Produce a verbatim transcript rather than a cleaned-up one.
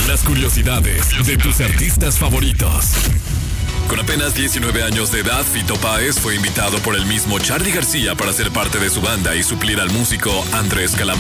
Las curiosidades de tus artistas favoritos. Con apenas diecinueve años de edad, Fito Páez fue invitado por el mismo Charly García para ser parte de su banda y suplir al músico Andrés Calamaro.